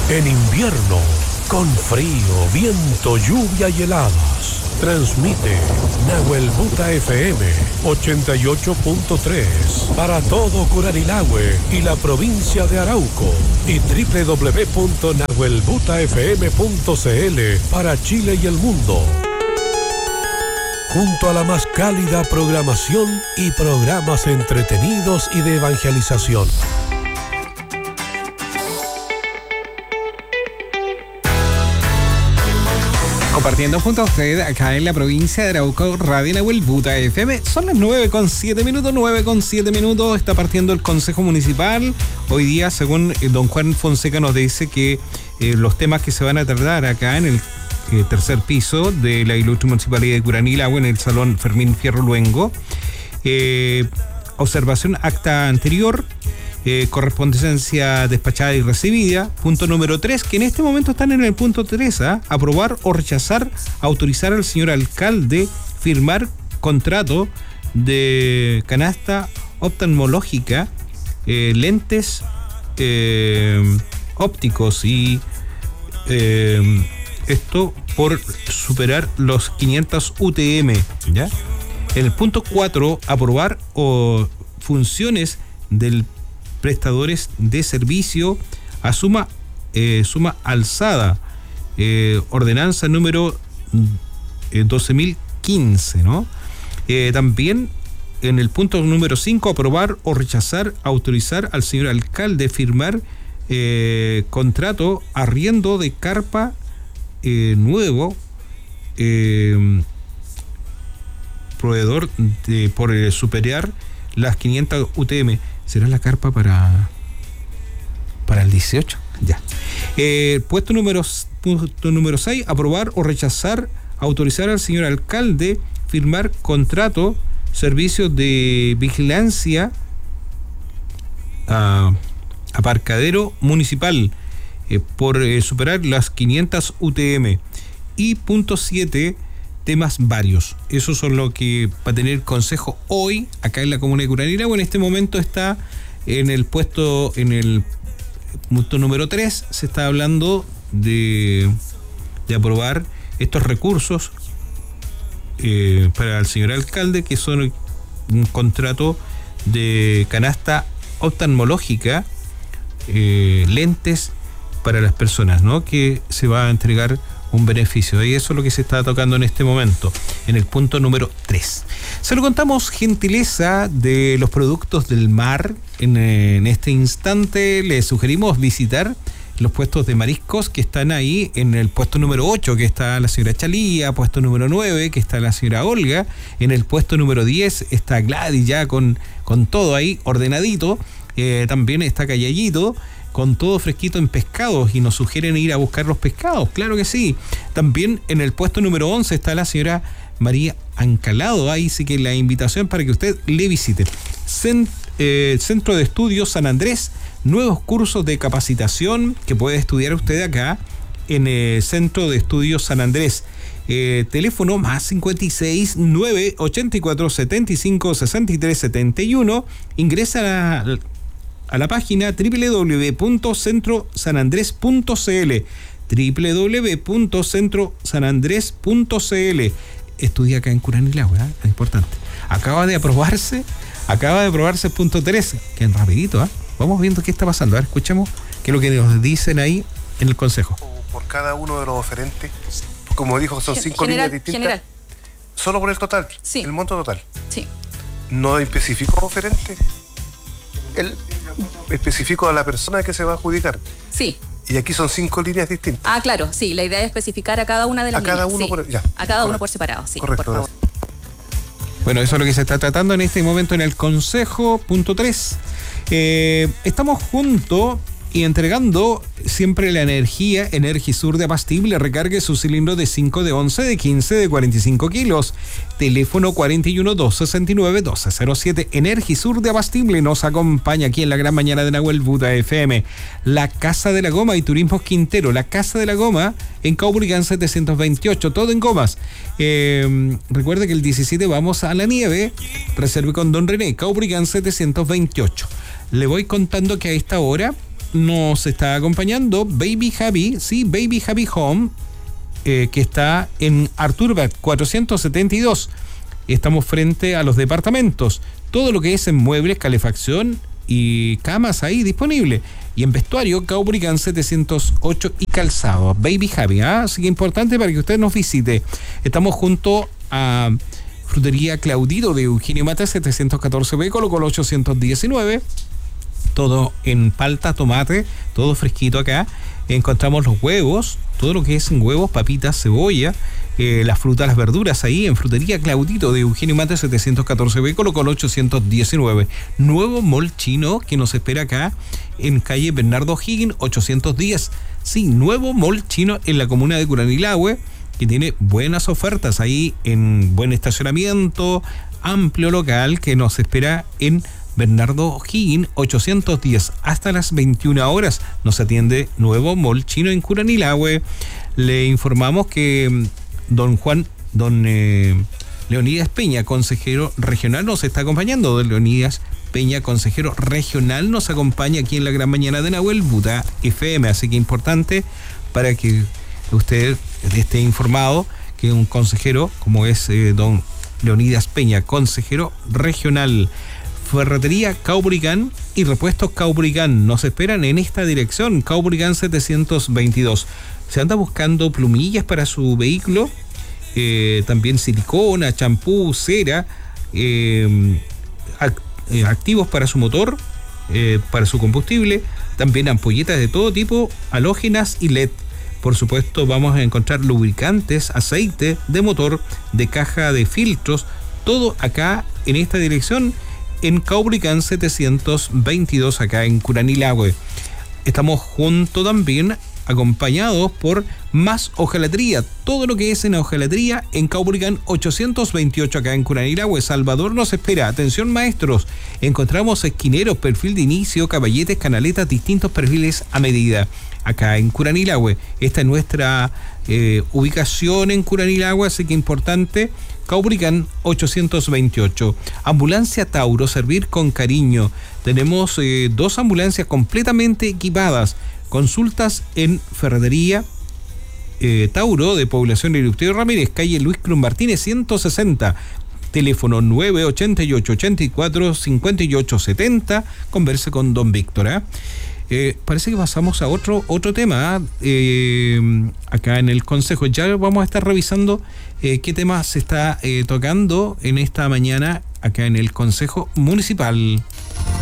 En invierno, con frío, viento, lluvia y heladas. Transmite Nahuel Buta FM 88.3 para todo Curanilahue y la provincia de Arauco y www.nahuelbutafm.cl para Chile y el mundo. Junto a la más cálida programación y programas entretenidos y de evangelización. Compartiendo junto a usted acá en la provincia de Arauco, Radio Nahuel Buta FM. Son las 9:07 minutos. Está partiendo el Consejo Municipal. Hoy día, según don Juan Fonseca, nos dice que los temas que se van a tratar acá en el tercer piso de la ilustre Municipalidad de Curanilahue, en el Salón Fermín Fierro Luengo. Observación acta anterior. Correspondencia despachada y recibida. Punto número 3, que en este momento están en el punto 3, aprobar o rechazar, autorizar al señor alcalde firmar contrato de canasta oftalmológica, lentes ópticos y esto por superar los 500 UTM, ¿ya? En el punto 4, aprobar o funciones del prestadores de servicio a suma alzada, ordenanza número 12.015, ¿no? También en el punto número 5, aprobar o rechazar, autorizar al señor alcalde firmar contrato arriendo de carpa nuevo, proveedor por superar las 500 UTM. ¿Será la carpa para el 18? Ya. Punto número 6, aprobar o rechazar, autorizar al señor alcalde firmar contrato, servicios de vigilancia aparcadero municipal por superar las 500 UTM. Y punto 7, temas varios. Esos son lo que va a tener consejo hoy acá en la comuna de Curanilahue. En este momento está en el punto número 3, se está hablando de aprobar estos recursos para el señor alcalde, que son un contrato de canasta oftalmológica, lentes para las personas, ¿no? Que se va a entregar un beneficio, y eso es lo que se está tocando en este momento, en el punto número 3. Se lo contamos, gentileza de los productos del mar. En este instante le sugerimos visitar los puestos de mariscos que están ahí en el puesto número 8, que está la señora Chalía, puesto número 9, que está la señora Olga, en el puesto número 10 está Gladys ya con todo ahí ordenadito, también está Callayito, con todo fresquito en pescados, y nos sugieren ir a buscar los pescados, claro que sí. También en el puesto número 11 está la señora María Ancalado, ahí sí que la invitación para que usted le visite. Centro de Estudios San Andrés, nuevos cursos de capacitación que puede estudiar usted acá en el Centro de Estudios San Andrés. Teléfono más 56 984 75 63 71. Ingresa a la página www.centrosanandres.cl, www.centrosanandres.cl. Estudia acá en Curanilahue, es importante. Acaba de aprobarse el punto 13, que en rapidito, vamos viendo qué está pasando. A ver, escuchemos qué es lo que nos dicen ahí en el consejo. Por cada uno de los oferentes, como dijo, son 5 líneas distintas. General. Solo por el total, sí. El monto total. Sí. No especificó oferente. El específico a la persona que se va a adjudicar. Sí. Y aquí son 5 líneas distintas. Claro, sí. La idea es especificar a cada una de las líneas. A cada uno, sí. A cada uno por separado, sí. Correcto. Por favor. Bueno, eso es lo que se está tratando en este momento en el Consejo. Punto 3. Estamos juntos y entregando siempre la energía. Energisur de Abastible, recargue su cilindro de 5, de 11, de 15, de 45 kilos. Teléfono 41 269 1207. Energisur de Abastible nos acompaña aquí en la gran mañana de Nahuel Buta FM. La Casa de la Goma y Turismos Quintero. La Casa de la Goma en Caubrigán 728. Todo en gomas. Recuerde que el 17 vamos a la nieve. Reserve con Don René. Caubrigán 728. Le voy contando que a esta hora nos está acompañando Baby Happy, sí, Baby Happy Home, que está en Arturbert 472. Estamos frente a los departamentos. Todo lo que es en muebles, calefacción y camas ahí disponible. Y en vestuario, Caubricán 708 y calzado. Baby Happy, así que importante para que usted nos visite. Estamos junto a Frutería Claudito de Eugenio Mata 714B, Colo Colo 819. Todo en palta, tomate, todo fresquito acá. Encontramos los huevos, todo lo que es en huevos, papitas, cebolla, las frutas, las verduras ahí en Frutería Claudito de Eugenio Mate 714B, Colo Colo 819. Nuevo mall chino que nos espera acá en calle Bernardo Higgins 810. Sí, nuevo mall chino en la comuna de Curanilahue, que tiene buenas ofertas ahí en buen estacionamiento, amplio local que nos espera en Bernardo Higgins 810. Hasta las 21 horas nos atiende Nuevo Mall Chino en Curanilahue. Le informamos que don Leonidas Peña, consejero regional, nos está acompañando. Don Leonidas Peña, consejero regional, nos acompaña aquí en la gran mañana de Nahuel Buta FM. Así que importante para que usted esté informado que un consejero como es don Leonidas Peña, consejero regional. Ferretería Caubricán y repuestos Caubricán nos esperan en esta dirección, Caubricán 722. Se anda buscando plumillas para su vehículo, también silicona, champú, cera, activos para su motor, para su combustible, también ampolletas de todo tipo, halógenas y LED. Por supuesto, vamos a encontrar lubricantes, aceite de motor, de caja de filtros, todo acá en esta dirección, en Caubricán 722, acá en Curanilahue. Estamos junto también, acompañados por Más Hojalatería. Todo lo que es en hojalatería en Caubricán 828, acá en Curanilahue. Salvador nos espera. Atención, maestros. Encontramos esquineros, perfil de inicio, caballetes, canaletas, distintos perfiles a medida. Acá en Curanilahue. Esta es nuestra ubicación en Curanilahue, así que importante. Caubricán 828. Ambulancia Tauro, servir con cariño. Tenemos 2 ambulancias completamente equipadas. Consultas en Ferretería Tauro de Población Eleuterio Ramírez, calle Luis Cruz Martínez 160. Teléfono 984-84-5870. Converse con don Víctor. Parece que pasamos a otro tema acá en el Consejo. Ya vamos a estar revisando qué tema se está tocando en esta mañana acá en el Consejo Municipal.